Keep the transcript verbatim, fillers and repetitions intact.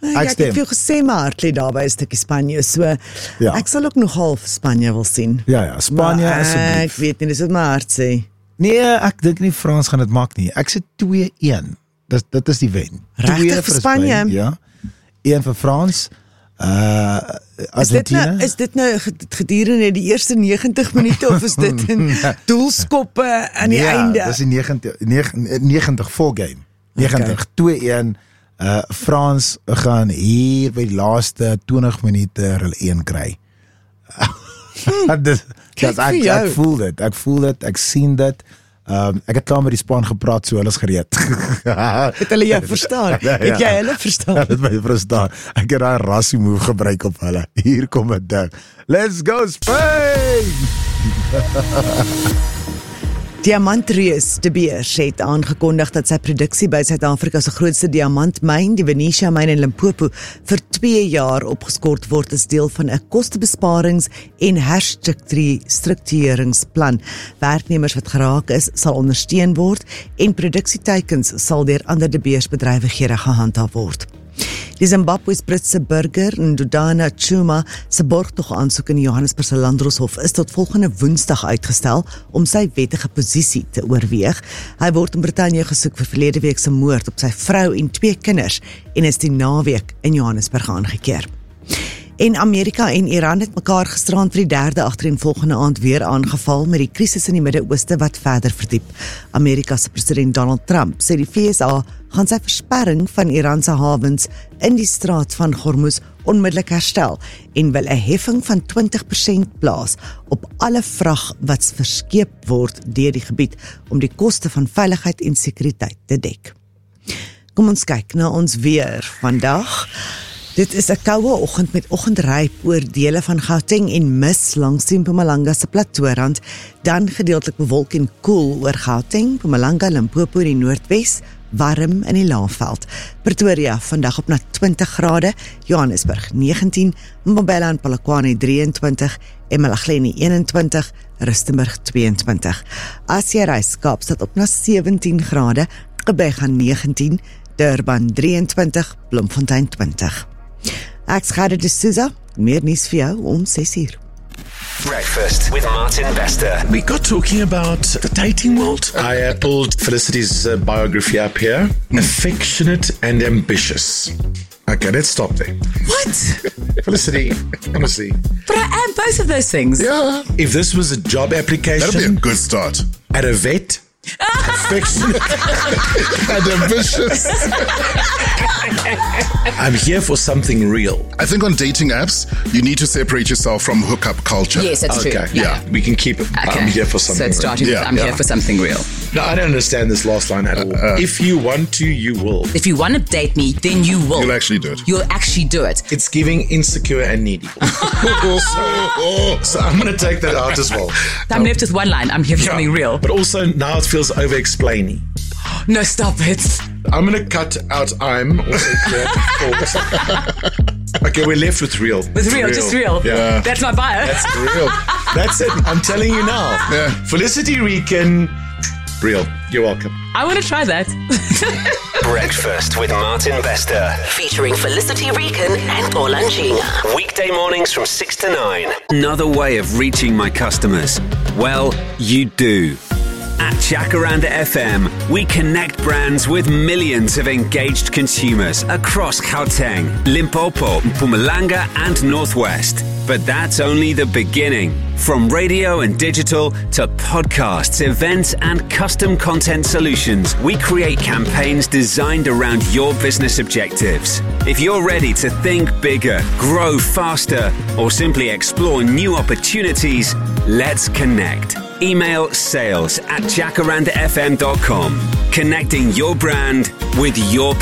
Ja, ek het veel gesê, maar hart lê daarby 'n stukkie Spanje, so ja. Ek sal ook nog half Spanje wil sien. Ja, ja, Spanje asseblief. Ek weet nie, dis wat my hart sê. Nee, ek dink nie Frans gaan dit maak nie. Ek sê twee een. Dit dit is die wen. Regtig vir Spanje? Spanje, ja. Een vir Frans. Uh Argentina. Is dit nou, is dit nou gedurende die eerste negentig minute of is dit in doelskoppe aan die ja, einde? Ja, dis die negentig, negentig vol game. negentig, twee een. Uh, Frans gaan hier by die laaste twintig minute hulle een kry. dis, dis, ek, ek voel dit, ek voel dit, ek sien dit. Um, ek het klaar met die span gepraat, so hulle is gereed. Het hulle jou verstaan? ja, het jy hulle verstaan? Ja, het my verstaan. Ek het daai rassie move gebruik op hulle. Hier kom het ding. Let's go Spain! Diamantreus De Beers het aangekondig dat sy produksie by Suid-Afrika se grootste diamantmyn, die Venetia myn in Limpopo, vir twee jaar opgeskort word as deel van 'n kostebesparings- en herstruktureringsplan. Werknemers wat geraak is, sal ondersteun word en produksieteikens sal deur ander De Beers bedrywighede gehandhaaf word. Die Zimbabwe's Britse burger Ndodana Chuma se borgtog aansoek in die Johannesburgse Landdroshof is tot volgende Woensdag uitgestel om sy wettige posisie te oorweeg. Hy word in Brittanje gesoek vir verlede week se moord op sy vrou en twee kinders en is die naweek in Johannesburg aangekeer. En Amerika en Iran het mekaar gisterand vir die derde agtereenvolgende aand weer aangeval met die krisis in die Midde-Ooste wat verder verdiep. Amerika se president Donald Trump sê die V S A gaan sy versperring van Iran se hawens in die straat van Hormuz onmiddellik herstel en wil 'n heffing van twintig persent plaas op alle vrag wat verskeep word deur die gebied om die koste van veiligheid en sekuriteit te dek. Kom ons kyk na ons weer vandag. Dit is 'n koue oggend met oggendryp oor dele van Gauteng en mis langs die Mpumalanga se plateaurand, dan gedeeltelik bewolk en koel oor Gauteng, Mpumalanga, Limpopo in die noordwes, warm in die Laagveld. Pretoria vandag op na twintig grade, Johannesburg negentien, Mbombela en Polokwane drieëntwintig, eMalahleni eenentwintig, Rustenburg tweeëntwintig. As jy reis, Kaapstad op na sewentien grade, Gqeberha negentien, Durban drieëntwintig, Bloemfontein twintig. Ek's Gerda de Souza, meer nuus vir jou om ses uur. Breakfast with Martin Bester. We got talking about the dating world. I uh, pulled Felicity's uh, biography up here. Mm. Affectionate and ambitious. Okay, let's stop there. What? Felicity, honestly. But I am both of those things. Yeah. If this was a job application. That'd be a good start. At a vet. Affectionate and ambitious. I'm here for something real. I think on dating apps, you need to separate yourself from hookup culture. Yes, that's okay. true. Yeah. Yeah. We can keep it. Okay. I'm here for something So it's starting real. with, I'm Yeah. here for something real. No, I don't understand this last line at all. Uh, if you want to, you will. If you want to date me, then you will. You'll actually do it. You'll actually do it. It's giving insecure and needy. so, so I'm going to take that out as well. I'm left with one line. I'm here for something real. But also now it feels over-explaining. No, stop it. I'm going to cut out I'm also here for Okay, we're left with real. With real, real, just real. Yeah. That's my bio. That's real. That's it. I'm telling you now. Yeah. Felicity Rican, real. You're welcome. I want to try that. Breakfast with Martin Bester. Featuring Felicity Rican and Paul Anjinga. Weekday mornings from six to nine. Another way of reaching my customers. Well, you do. At Jacaranda F M, we connect brands with millions of engaged consumers across Gauteng, Limpopo, Mpumalanga and Northwest. But that's only the beginning. From radio and digital to podcasts, events and custom content solutions, we create campaigns designed around your business objectives. If you're ready to think bigger, grow faster, or simply explore new opportunities, let's connect. Email sales at jacaranda f m dot com. Connecting your brand with your